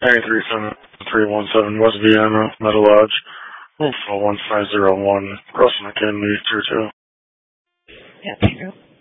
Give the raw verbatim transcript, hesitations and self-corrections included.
nine three seven three one seven West Vienna, Meadow Lodge, one five zero one, Russell McKinley, two two. Yeah, true.